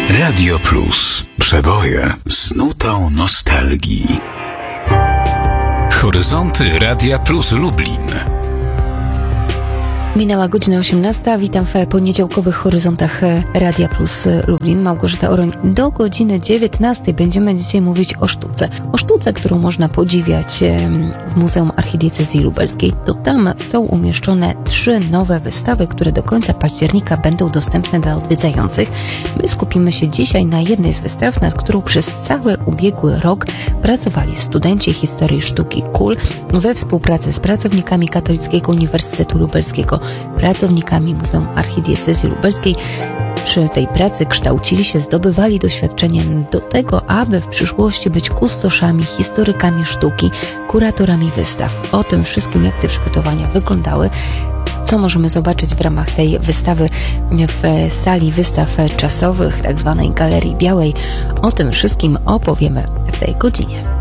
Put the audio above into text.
Radio Plus. Przeboje z nutą nostalgii. Horyzonty Radia Plus Lublin. Minęła godzina 18. Witam w poniedziałkowych horyzontach Radia Plus Lublin. Małgorzata Oroń. Do godziny 19 będziemy dzisiaj mówić o sztuce. O sztuce, którą można podziwiać w Muzeum Archidiecezji Lubelskiej. To tam są umieszczone 3 nowe wystawy, które do końca października będą dostępne dla odwiedzających. My skupimy się dzisiaj na jednej z wystaw, nad którą przez cały ubiegły rok pracowali studenci historii sztuki KUL we współpracy z pracownikami Katolickiego Uniwersytetu Lubelskiego, pracownikami Muzeum Archidiecezji Lubelskiej. Przy tej pracy kształcili się, zdobywali doświadczenie do tego, aby w przyszłości być kustoszami, historykami sztuki, kuratorami wystaw. O tym wszystkim, jak te przygotowania wyglądały, co możemy zobaczyć w ramach tej wystawy w sali wystaw czasowych, tak zwanej Galerii Białej. O tym wszystkim opowiemy w tej godzinie.